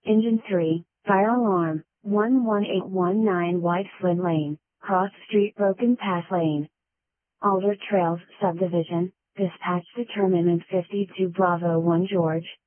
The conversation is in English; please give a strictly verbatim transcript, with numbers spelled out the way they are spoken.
Engine three, fire alarm, one one eight one nine White Flint Lane, Cross Street Broken Path Lane. Alder Trails Subdivision, dispatch determinant fifty-two Bravo one George,